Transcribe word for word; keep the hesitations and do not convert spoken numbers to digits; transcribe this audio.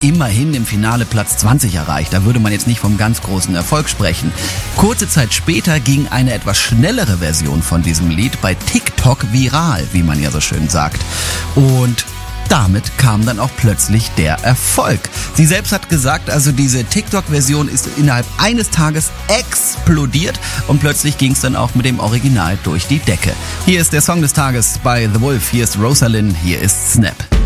immerhin im Finale Platz zwanzig erreicht. Da würde man jetzt nicht vom ganz großen Erfolg sprechen. Kurze Zeit später ging eine etwas schnellere Version von diesem Lied bei TikTok viral, wie man ja so schön sagt. Und damit kam dann auch plötzlich der Erfolg. Sie selbst hat gesagt, also diese TikTok-Version ist innerhalb eines Tages explodiert und plötzlich ging es dann auch mit dem Original durch die Decke. Hier ist der Song des Tages bei The Wolf, hier ist Rosalind, hier ist Snap.